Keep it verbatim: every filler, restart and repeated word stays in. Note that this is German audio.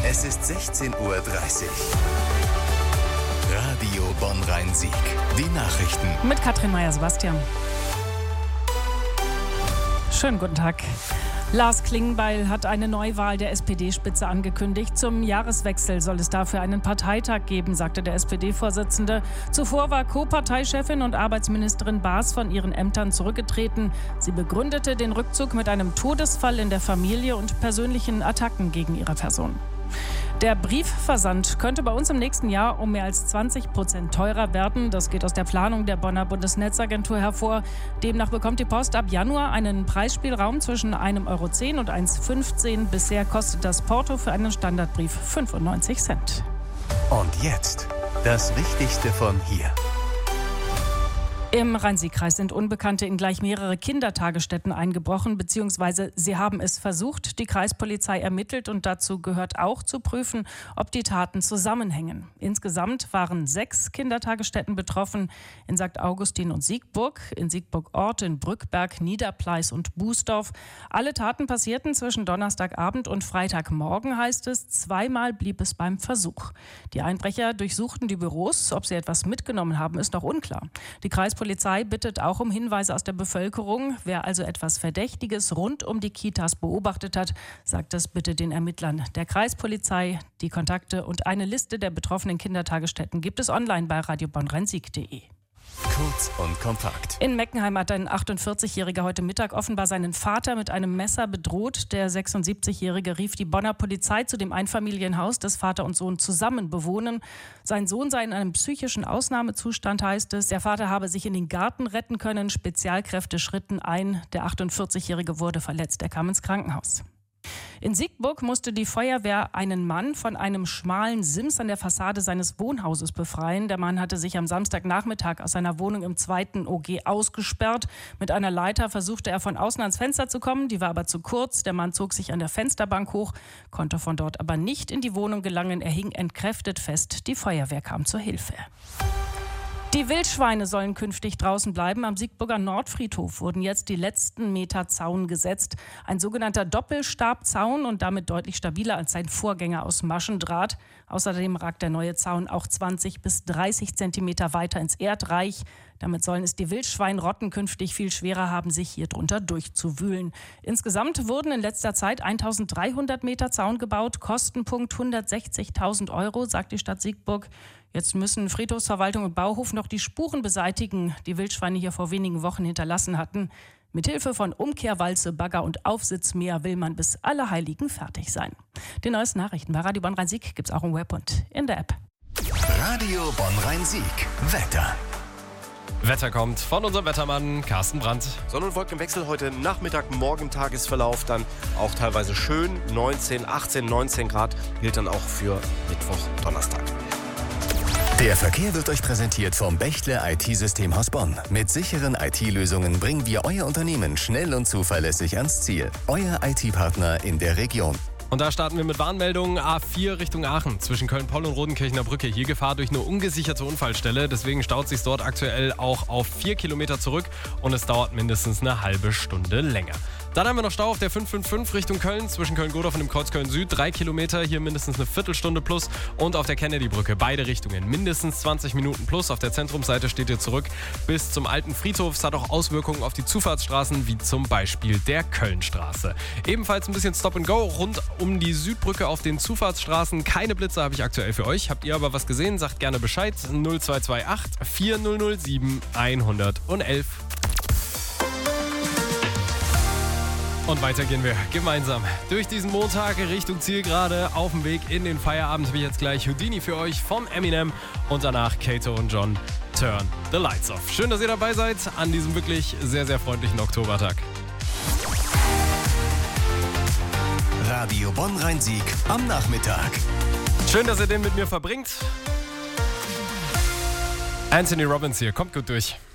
Es ist sechzehn Uhr dreißig. Radio Bonn-Rhein-Sieg. Die Nachrichten. Mit Katrin Meyer-Sebastian. Schönen guten Tag. Lars Klingbeil hat eine Neuwahl der S P D-Spitze angekündigt. Zum Jahreswechsel soll es dafür einen Parteitag geben, sagte der S P D-Vorsitzende. Zuvor war Co-Parteichefin und Arbeitsministerin Baas von ihren Ämtern zurückgetreten. Sie begründete den Rückzug mit einem Todesfall in der Familie und persönlichen Attacken gegen ihre Person. Der Briefversand könnte bei uns im nächsten Jahr um mehr als zwanzig Prozent teurer werden. Das geht aus der Planung der Bonner Bundesnetzagentur hervor. Demnach bekommt die Post ab Januar einen Preisspielraum zwischen einem Euro zehn und eins fünfzehn. Bisher kostet das Porto für einen Standardbrief fünfundneunzig Cent. Und jetzt das Wichtigste von hier. Im Rhein-Sieg-Kreis sind Unbekannte in gleich mehrere Kindertagesstätten eingebrochen, beziehungsweise sie haben es versucht. Die Kreispolizei ermittelt und dazu gehört auch zu prüfen, ob die Taten zusammenhängen. Insgesamt waren sechs Kindertagesstätten betroffen, in Sankt Augustin und Siegburg, in Siegburg-Ort, in Brückberg, Niederpleis und Bußdorf. Alle Taten passierten zwischen Donnerstagabend und Freitagmorgen, heißt es. Zweimal blieb es beim Versuch. Die Einbrecher durchsuchten die Büros. Ob sie etwas mitgenommen haben, ist noch unklar. Die Kreispolizei Die Polizei bittet auch um Hinweise aus der Bevölkerung. Wer also etwas Verdächtiges rund um die Kitas beobachtet hat, sagt es bitte den Ermittlern der Kreispolizei. Die Kontakte und eine Liste der betroffenen Kindertagesstätten gibt es online bei radio bonn rhein-sieg punkt de. Kurz und kompakt. In Meckenheim hat ein achtundvierzigjähriger heute Mittag offenbar seinen Vater mit einem Messer bedroht. Der sechsundsiebzigjährige rief die Bonner Polizei zu dem Einfamilienhaus, das Vater und Sohn zusammen bewohnen. Sein Sohn sei in einem psychischen Ausnahmezustand, heißt es. Der Vater habe sich in den Garten retten können. Spezialkräfte schritten ein. Der achtundvierzigjährige wurde verletzt. Er kam ins Krankenhaus. In Siegburg musste die Feuerwehr einen Mann von einem schmalen Sims an der Fassade seines Wohnhauses befreien. Der Mann hatte sich am Samstagnachmittag aus seiner Wohnung im zweiten O G ausgesperrt. Mit einer Leiter versuchte er von außen ans Fenster zu kommen, die war aber zu kurz. Der Mann zog sich an der Fensterbank hoch, konnte von dort aber nicht in die Wohnung gelangen. Er hing entkräftet fest. Die Feuerwehr kam zur Hilfe. Die Wildschweine sollen künftig draußen bleiben. Am Siegburger Nordfriedhof wurden jetzt die letzten Meter Zaun gesetzt. Ein sogenannter Doppelstabzaun und damit deutlich stabiler als sein Vorgänger aus Maschendraht. Außerdem ragt der neue Zaun auch zwanzig bis dreißig Zentimeter weiter ins Erdreich. Damit sollen es die Wildschweinrotten künftig viel schwerer haben, sich hier drunter durchzuwühlen. Insgesamt wurden in letzter Zeit eintausenddreihundert Meter Zaun gebaut. Kostenpunkt hundertsechzigtausend Euro, sagt die Stadt Siegburg. Jetzt müssen Friedhofsverwaltung und Bauhof noch die Spuren beseitigen, die Wildschweine hier vor wenigen Wochen hinterlassen hatten. Mithilfe von Umkehrwalze, Bagger und Aufsitzmäher will man bis Allerheiligen fertig sein. Die neuesten Nachrichten bei Radio Bonn-Rhein-Sieg gibt es auch im Web und in der App. Radio Bonn-Rhein-Sieg. Wetter. Wetter kommt von unserem Wettermann Carsten Brandt. Sonne- und Wolkenwechsel heute Nachmittag, morgen Tagesverlauf, dann auch teilweise schön. neunzehn, achtzehn, neunzehn Grad gilt dann auch für Mittwoch, Donnerstag. Der Verkehr wird euch präsentiert vom Bechtle I T-Systemhaus Bonn. Mit sicheren I T-Lösungen bringen wir euer Unternehmen schnell und zuverlässig ans Ziel. Euer I T-Partner in der Region. Und da starten wir mit Warnmeldungen A vier Richtung Aachen. Zwischen Köln-Poll und Rodenkirchener Brücke. Hier Gefahr durch eine ungesicherte Unfallstelle. Deswegen staut sich dort aktuell auch auf vier Kilometer zurück. Und es dauert mindestens eine halbe Stunde länger. Dann haben wir noch Stau auf der fünf fünf fünf Richtung Köln. Zwischen Köln-Godorf und dem Kreuz Köln-Süd. Drei Kilometer, hier mindestens eine Viertelstunde plus. Und auf der Kennedy-Brücke beide Richtungen. Mindestens zwanzig Minuten plus. Auf der Zentrumsseite steht ihr zurück bis zum alten Friedhof. Es hat auch Auswirkungen auf die Zufahrtsstraßen, wie zum Beispiel der Kölnstraße. Ebenfalls ein bisschen Stop and Go rund um die Südbrücke auf den Zufahrtsstraßen. Keine Blitze habe ich aktuell für euch. Habt ihr aber was gesehen? Sagt gerne Bescheid. null zwei zwei acht vier null null sieben eins null eins. Und weiter gehen wir gemeinsam durch diesen Montag Richtung Zielgerade. Auf dem Weg in den Feierabend habe ich jetzt gleich Houdini für euch vom Eminem und danach Kato und John Turn the Lights Off. Schön, dass ihr dabei seid an diesem wirklich sehr, sehr freundlichen Oktobertag. Radio Bonn-Rhein-Sieg am Nachmittag. Schön, dass ihr den mit mir verbringt. Anthony Robbins hier, kommt gut durch.